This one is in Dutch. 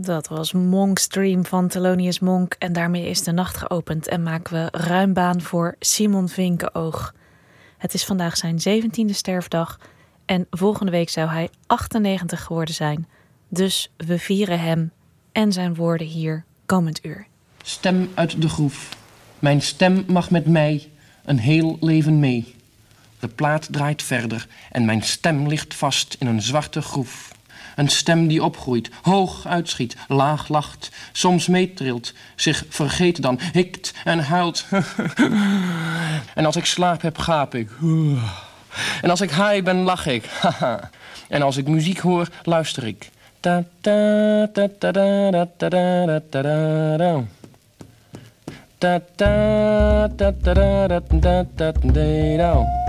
Dat was Monk Stream van Thelonious Monk en daarmee is de nacht geopend en maken we ruim baan voor Simon Vinkenoog. Het is vandaag zijn 17e sterfdag en volgende week zou hij 98 geworden zijn. Dus we vieren hem en zijn woorden hier komend uur. Stem uit de groef. Mijn stem mag met mij een heel leven mee. De plaat draait verder en mijn stem ligt vast in een zwarte groef. Een stem die opgroeit, hoog uitschiet, laag lacht, soms meetrilt, zich vergeet dan, hikt en huilt. En als ik slaap heb, gaap ik. En als ik high ben, lach ik. En als ik muziek hoor, luister ik. Ta ta ta ta ta ta ta ta ta. Ta ta ta ta ta ta ta ta ta.